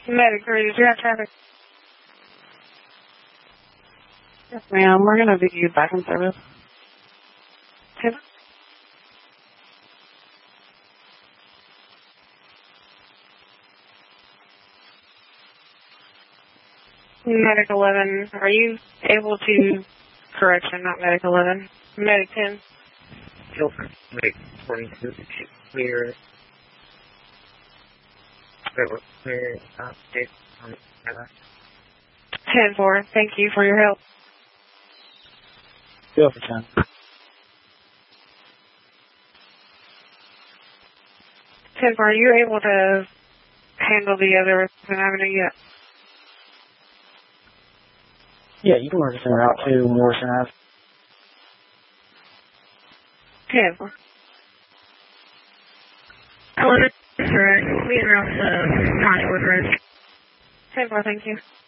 Medic crew, did you have traffic? Yes, ma'am. We're going to be back in service. Okay. Medic 11, are you able to, correction, not Medic 11, Medic 10? Guilford, Medic 42, clear. Clear, update on the 10-4, thank you for your help. Guilford 10. 10-4, are you able to handle the other Avenue yet? Yeah, you can work us in Route 2, Morrison Ave. 10-4. Correct. We route Conchwood Road. 10-4, thank you.